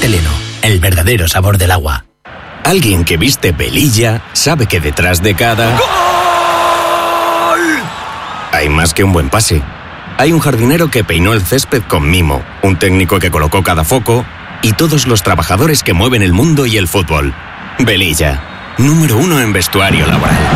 Teleno, el verdadero sabor del agua. Alguien que viste Velilla sabe que detrás de cada... ¡Gol! Hay más que un buen pase. Hay un jardinero que peinó el césped con mimo, un técnico que colocó cada foco y todos los trabajadores que mueven el mundo y el fútbol. Velilla, número 1 en vestuario laboral.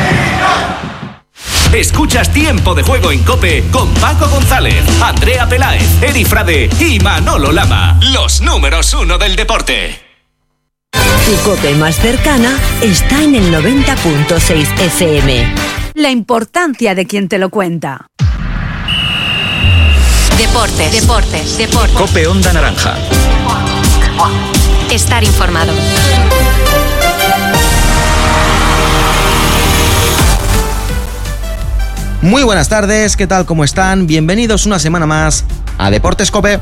Escuchas Tiempo de Juego en COPE con Paco González, Andrea Peláez, Eri Frade y Manolo Lama. Los números 1 del deporte. Tu COPE más cercana está en el 90.6 FM. La importancia de quien te lo cuenta. Deportes. COPE Onda Naranja. Estar informado. Muy buenas tardes, ¿qué tal? ¿Cómo están? Bienvenidos una semana más a Deportes COPE.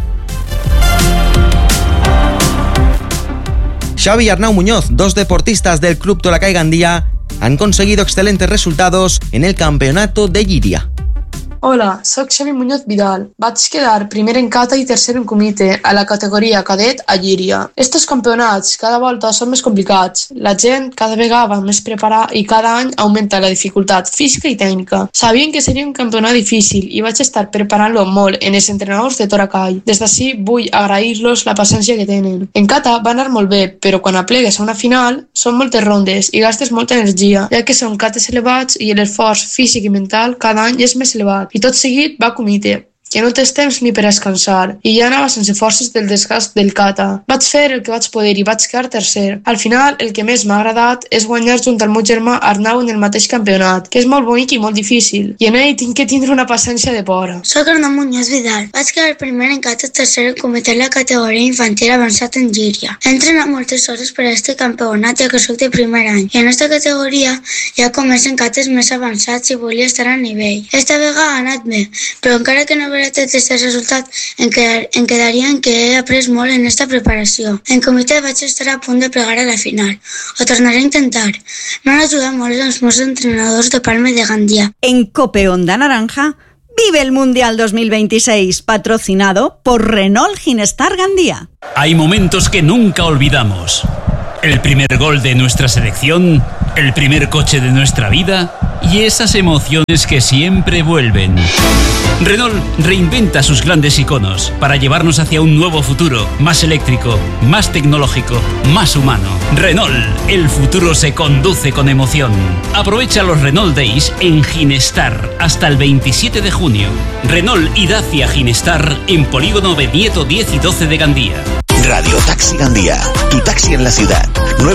Xavi y Arnau Muñoz, dos deportistas del Club Tolacay Gandía, han conseguido excelentes resultados en el campeonato de Llíria. Hola, soc Xavi Muñoz Vidal. Vaig quedar primer en cata i tercer en comitè a la categoria cadet a Llíria. Estos campionats cada volta són més complicats. La gent cada vegada va més preparada i cada any augmenta la dificultat física i tècnica. Sabien que seria un campionat difícil i vaig estar preparant-lo molt en els entrenadors de Tolacay. Des d'ací vull agrair-los la paciència que tenen. En cata va anar molt bé, però quan aplegues a una final són moltes rondes i gastes molta energia, ja que són cates elevats i l'esforç físic i mental cada any és més elevat. I tot seguit va a comitè, que no tens temps ni per descansar, i ja anava sense forces del desgast del cata. Vaig fer el que vaig poder i vaig quedar tercer. Al final, el que més m'ha agradat és guanyar junt al meu germà Arnau en el mateix campionat, que és molt bonic i molt difícil, i en ell tinc que tindre una paciència de por. Soc Arnau Muñoz Vidal. Vaig quedar primer en cata, tercer en comitè en la categoria infantil avançat en Llíria. He entrenat moltes hores per a este campionat, ja que soc de primer any, i en aquesta categoria ja comencen cates més avançats i volia estar a nivell. Esta vegada ha anat bé, però encara que no veuré tot este resultat, em quedaria en que he après molt en esta preparació. En comitè vaig estar a punt de plegar a la final. Ho tornaré a intentar. M'han ajudat molt els meus entrenadors de Palma de Gandía. En COPE Onda Naranja, vive el Mundial 2026, patrocinado por Renault Ginestar Gandía. Hay momentos que nunca olvidamos. El primer gol de nuestra selección, el primer coche de nuestra vida y esas emociones que siempre vuelven. Renault reinventa sus grandes iconos para llevarnos hacia un nuevo futuro, más eléctrico, más tecnológico, más humano. Renault, el futuro se conduce con emoción. Aprovecha los Renault Days en Ginestar hasta el 27 de junio. Renault y Dacia Ginestar en Polígono Benieto 10 y 12 de Gandía. Radio Taxi Gandía, tu taxi en la ciudad.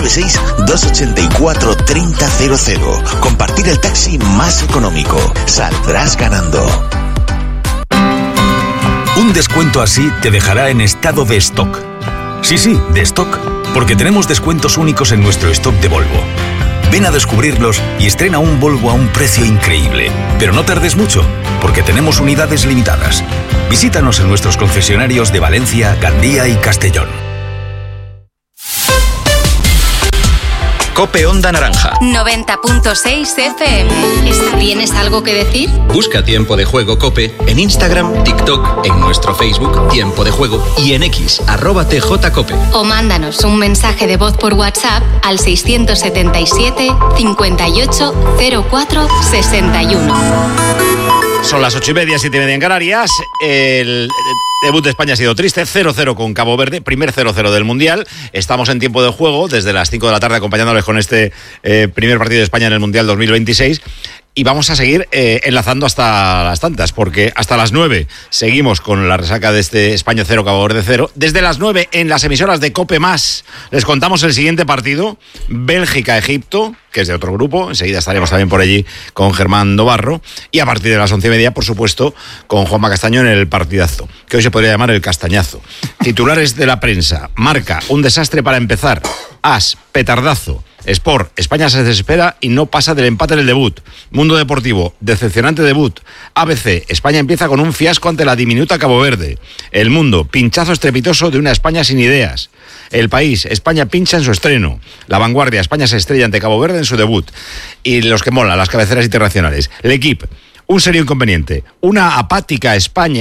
96-284-3000. Compartir el taxi más económico. Saldrás ganando. Un descuento así te dejará en estado de stock. Sí, de stock, porque tenemos descuentos únicos en nuestro stock de Volvo. Ven a descubrirlos y estrena un Volvo a un precio increíble. Pero no tardes mucho, porque tenemos unidades limitadas. Visítanos en nuestros concesionarios de Valencia, Gandía y Castellón. COPE Onda Naranja. 90.6 FM. ¿Tienes algo que decir? Busca Tiempo de Juego COPE en Instagram, TikTok, en nuestro Facebook Tiempo de Juego y en X, @TJCOPE. O mándanos un mensaje de voz por WhatsApp al 677 58 04 61. Son las 8:30, 7:30 en Canarias. El debut de España ha sido triste, 0-0 con Cabo Verde, primer 0-0 del Mundial. Estamos en tiempo de juego desde las 5 de la tarde acompañándoles con este primer partido de España en el Mundial 2026. Y vamos a seguir enlazando hasta las tantas, porque hasta las 9 seguimos con la resaca de este España 0, Cabo Verde 0. Desde las 9 en las emisoras de COPE+, les contamos el siguiente partido, Bélgica-Egipto, que es de otro grupo. Enseguida estaremos también por allí con Germán Dobarro. Y a partir de las 11:30, por supuesto, con Juanma Castaño en el partidazo, que hoy se podría llamar el Castañazo. Titulares de la prensa. Marca, un desastre para empezar. As, petardazo. Sport, España se desespera y no pasa del empate en el debut. Mundo Deportivo, decepcionante debut. ABC, España empieza con un fiasco ante la diminuta Cabo Verde. El Mundo, pinchazo estrepitoso de una España sin ideas. El País, España pincha en su estreno. La Vanguardia, España se estrella ante Cabo Verde en su debut. Y los que molan, las cabeceras internacionales. L'Equipe, un serio inconveniente. Una apática España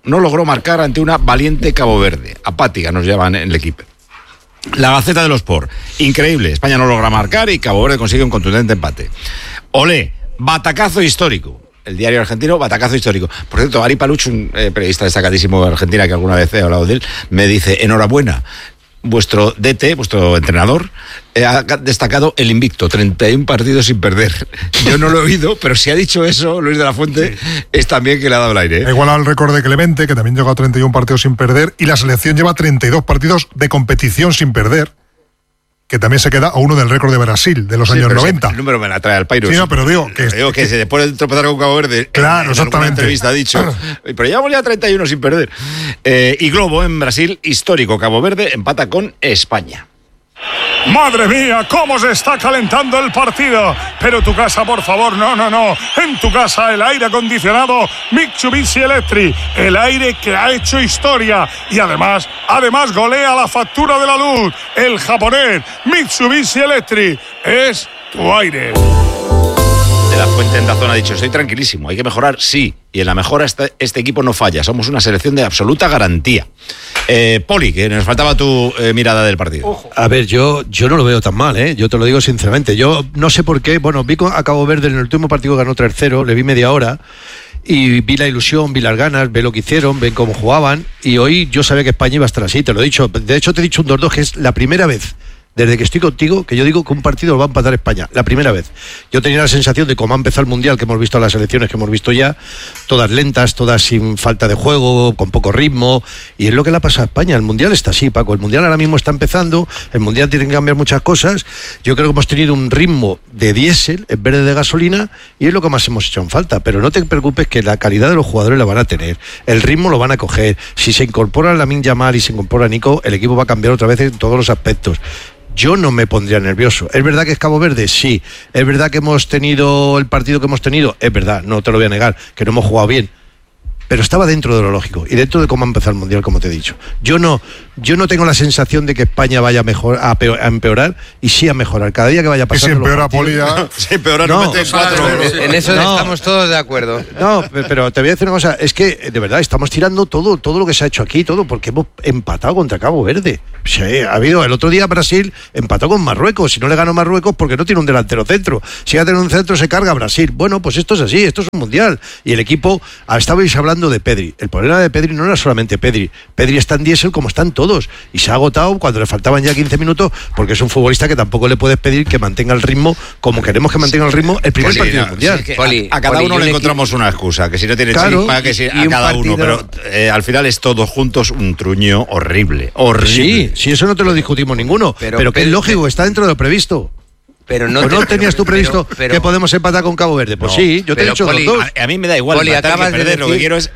no logró marcar ante una valiente Cabo Verde. Apática nos llaman en el equipo. La Gaceta de los Sport. Increíble. España no logra marcar y Cabo Verde consigue un contundente empate. Olé, batacazo histórico. El diario argentino, batacazo histórico. Por cierto, Ari Paluch, un periodista destacadísimo de Argentina que alguna vez he hablado de él, me dice, enhorabuena, vuestro DT, vuestro entrenador, ha destacado el invicto, 31 partidos sin perder. Yo no lo he oído, pero si ha dicho eso Luis de la Fuente, es también que le ha dado el aire. Ha igualado el récord de Clemente, que también llegó a 31 partidos sin perder, y la selección lleva 32 partidos de competición sin perder, que también se queda a uno del récord de Brasil de los años 90. El número me la trae al pairo. Sí, no, pero digo que después de tropezar con Cabo Verde, claro, en alguna entrevista ha dicho, pero llevamos ya 31 sin perder. Y Globo en Brasil, histórico, Cabo Verde empata con España. ¡Madre mía, cómo se está calentando el partido! Pero tu casa, por favor, no. En tu casa el aire acondicionado Mitsubishi Electric, el aire que ha hecho historia y además golea la factura de la luz. El japonés Mitsubishi Electric es tu aire. De la Fuente en Dazón ha dicho, estoy tranquilísimo, hay que mejorar, sí, y en la mejora este equipo no falla, somos una selección de absoluta garantía. Poli, que nos faltaba tu mirada del partido. A ver, yo no lo veo tan mal, yo te lo digo sinceramente, yo no sé por qué, bueno, vi a Cabo Verde en el último partido ganó 3-0, le vi media hora, y vi la ilusión, vi las ganas, vi lo que hicieron, ven cómo jugaban, y hoy yo sabía que España iba a estar así, te lo he dicho, de hecho te he dicho un 2-2 que es la primera vez desde que estoy contigo, que yo digo que un partido lo va a empatar España, la primera vez. Yo tenía la sensación de cómo ha empezado el Mundial, que hemos visto las selecciones que hemos visto ya, todas lentas, todas sin falta de juego, con poco ritmo, y es lo que le ha pasado a España. El Mundial está así, Paco, el Mundial ahora mismo está empezando, el Mundial tiene que cambiar muchas cosas, yo creo que hemos tenido un ritmo de diésel en vez de gasolina, y es lo que más hemos hecho en falta, pero no te preocupes que la calidad de los jugadores la van a tener, el ritmo lo van a coger, si se incorpora Lamine Yamal y se incorpora Nico, el equipo va a cambiar otra vez en todos los aspectos. Yo no me pondría nervioso. ¿Es verdad que es Cabo Verde? Sí. ¿Es verdad que hemos tenido el partido que hemos tenido? Es verdad, no te lo voy a negar, que no hemos jugado bien. Pero estaba dentro de lo lógico y dentro de cómo ha empezado el Mundial, como te he dicho. Yo no tengo la sensación de que España vaya a empeorar y sí a mejorar. Cada día que vaya pasando. Y si empeora, Poli, si empeora, no mete 4. En eso estamos todos de acuerdo. No, pero te voy a decir una cosa. Es que, de verdad, estamos tirando todo lo que se ha hecho aquí, todo, porque hemos empatado contra Cabo Verde. Sí, ha habido el otro día Brasil empató con Marruecos. Si no le ganó Marruecos, porque no tiene un delantero centro. Si va a tener un centro, se carga Brasil. Bueno, pues esto es así, esto es un Mundial. Y el equipo, estabais hablando de Pedri. El problema de Pedri no era solamente Pedri. Pedri está en diésel como están todos. Y se ha agotado cuando le faltaban ya 15 minutos, porque es un futbolista que tampoco le puedes pedir que mantenga el ritmo como queremos que mantenga el ritmo el primer partido del Mundial. Sí, a cada uno le encontramos una excusa, que si no tiene chispa, que si a cada uno, pero al final es todos juntos un truño horrible. Sí, eso no te lo discutimos ninguno, pero que es lógico, está dentro de lo previsto. Pero no, ¿no tenías tú previsto que podemos empatar con Cabo Verde? Pues no, sí, yo te he dicho Poli, los dos. A mí me da igual empatar que perder, lo que quiero es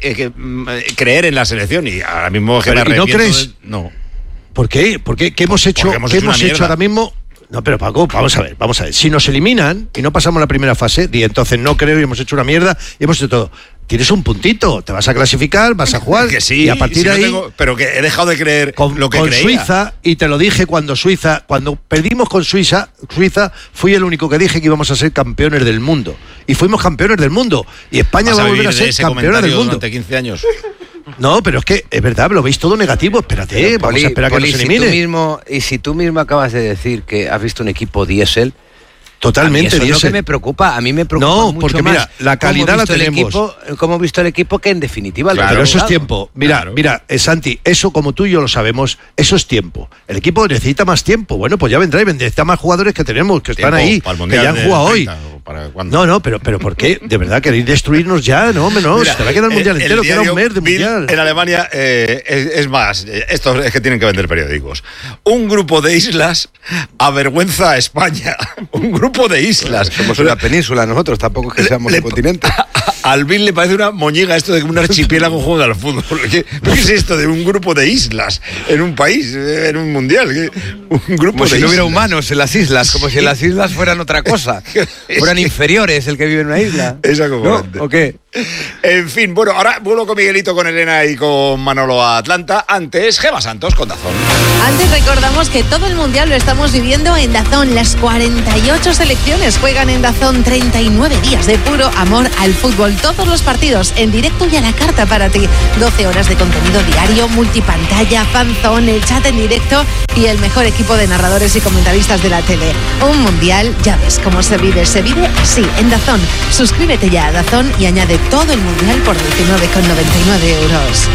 creer en la selección y ahora mismo que me arrepiento. ¿No crees? No. ¿Por qué? ¿Qué hemos hecho? ¿Qué hemos hecho ahora mismo? No, pero Paco, vamos a ver. Si nos eliminan y no pasamos la primera fase, y entonces no creo y hemos hecho una mierda y hemos hecho todo. Tienes un puntito, te vas a clasificar, vas a jugar que sí, y a partir de ahí... pero que he dejado de creer lo que creía. Con Suiza, y te lo dije cuando perdimos con Suiza fui el único que dije que íbamos a ser campeones del mundo. Y fuimos campeones del mundo. Y España va a volver a ser campeona del mundo. Durante 15 años. No, pero es que es verdad, lo veis todo negativo. Espérate, pero, vamos a esperar Poli, que nos elimine. Si tú mismo acabas de decir que has visto un equipo diésel, totalmente, eso es lo que me preocupa. A mí me preocupa mucho porque más mira, la calidad la tenemos. Cómo he visto el equipo que en definitiva... Claro, pero eso es tiempo. Mira, Santi, eso como tú y yo lo sabemos, eso es tiempo. El equipo necesita más tiempo. Bueno, pues ya vendrá y necesita más jugadores que tenemos, que están ahí, que ya han jugado hoy. No, pero ¿por qué? De verdad queréis destruirnos ya, no, menos. Se va a quedar el Mundial entero, queda un mes de Mundial. En Alemania es más, esto es que tienen que vender periódicos. Un grupo de islas avergüenza a España. Un grupo de islas. Somos una península nosotros, tampoco es que seamos un continente. Al Bill le parece una moñiga esto de que un archipiélago juega al fútbol. ¿Qué es esto de un grupo de islas en un país, en un mundial? Un grupo como de si no hubiera islas. humanos en las islas, como si en las islas fueran otra cosa. Fueran inferiores el que vive en una isla. Es acojonante. ¿No? ¿O qué? En fin, bueno, ahora vuelvo con Miguelito, con Elena y con Manolo a Atlanta. Antes, Gema Santos con DAZN. Antes recordamos que todo el Mundial lo estamos viviendo en DAZN. Las 48 selecciones juegan en DAZN. 39 días de puro amor al fútbol. Todos los partidos en directo y a la carta para ti. 12 horas de contenido diario, multipantalla, fanzone, el chat en directo y el mejor equipo de narradores y comentaristas de la tele. Un Mundial, ya ves cómo se vive así en DAZN. Suscríbete ya a DAZN y añade todo el Mundial por 19,99 euros.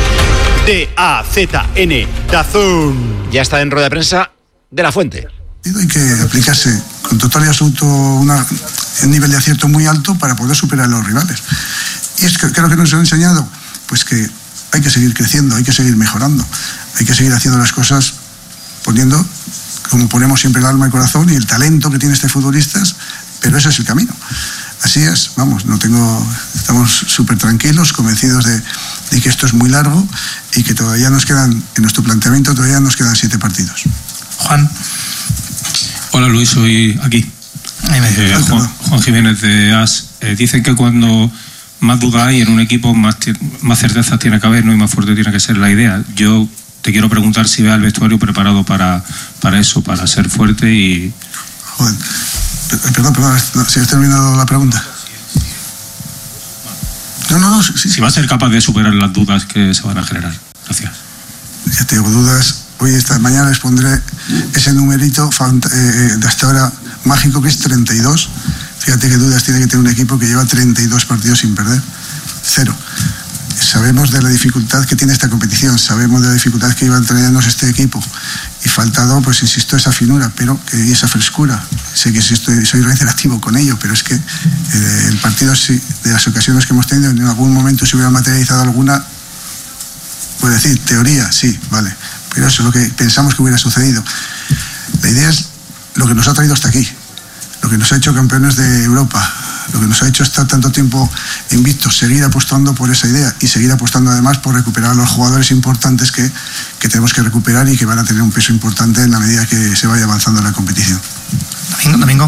DAZN, DAZN. Ya está en rueda de prensa de La Fuente. Hay que aplicarse con total y absoluto un nivel de acierto muy alto para poder superar a los rivales. Y es que creo que nos han enseñado pues que hay que seguir creciendo, hay que seguir mejorando, hay que seguir haciendo las cosas poniendo, como ponemos siempre, el alma y el corazón y el talento que tiene este futbolista, pero ese es el camino. Así es, vamos, estamos súper tranquilos, convencidos de que esto es muy largo y que todavía nos quedan, en nuestro planteamiento todavía nos quedan 7 partidos. Juan. Hola Luis, soy aquí. Juan Jiménez de AS. Dicen que cuando más duda hay en un equipo, más certeza tiene que haber, ¿no? Y más fuerte tiene que ser la idea. Yo te quiero preguntar si ve al vestuario preparado para eso, para ser fuerte y... Joder. Perdón, si has terminado la pregunta. No. Sí. Si va a ser capaz de superar las dudas que se van a generar. Gracias. Ya tengo dudas. Esta mañana les pondré ese numerito de hasta ahora mágico que es 32. Fíjate qué dudas tiene que tener un equipo que lleva 32 partidos sin perder. 0. Sabemos de la dificultad que tiene esta competición, sabemos de la dificultad que iba a traernos este equipo y faltado, pues insisto, esa finura, pero y esa frescura. Sé que soy reiterativo con ello, pero es que el partido, sí, de las ocasiones que hemos tenido, en algún momento se hubiera materializado alguna, puede decir, teoría, sí, vale, pero eso es lo que pensamos que hubiera sucedido. La idea es lo que nos ha traído hasta aquí, lo que nos ha hecho campeones de Europa, lo que nos ha hecho estar tanto tiempo invictos, seguir apostando por esa idea y seguir apostando además por recuperar a los jugadores importantes que tenemos que recuperar y que van a tener un peso importante en la medida que se vaya avanzando en la competición. Domingo.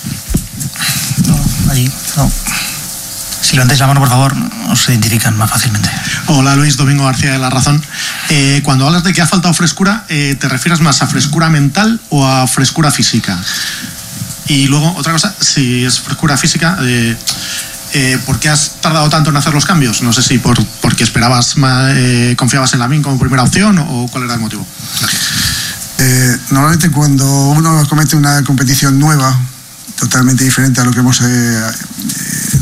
No, allí, no. Si levantáis la mano, por favor, os identifican más fácilmente. Hola Luis, Domingo García de La Razón. Cuando hablas de que ha faltado frescura, ¿te refieres más a frescura mental o a frescura física? Y luego, otra cosa, si es frescura física, ¿por qué has tardado tanto en hacer los cambios? No sé si porque esperabas más, confiabas en Lamine como primera opción o cuál era el motivo. Gracias. Normalmente cuando uno comete una competición nueva, totalmente diferente a lo que hemos